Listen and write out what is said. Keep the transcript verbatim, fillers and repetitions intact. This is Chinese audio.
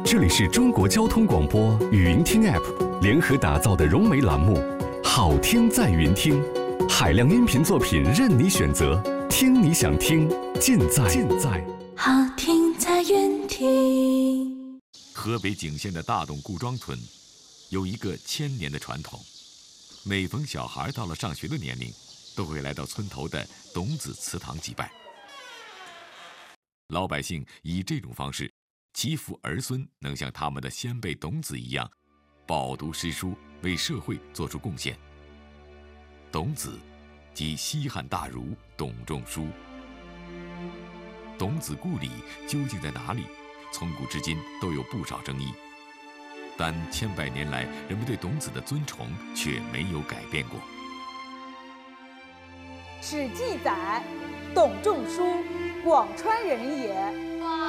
这里是中国交通广播语音听 App 联合打造的融媒栏目《好听在云听》，海量音频作品任你选择，听你想听，尽在尽在好听在云听。 河北景县的大董顾庄村有一个千年的传统，每逢小孩到了上学的年龄，都会来到村头的董子祠堂祭拜。老百姓以这种方式祈福儿孙能像他们的先辈董子一样，饱读诗书，为社会做出贡献。董子即西汉大儒董仲舒。董子故里究竟在哪里？从古至今都有不少争议，但千百年来人们对董子的尊崇却没有改变过。 史记载，董仲舒，广川人也。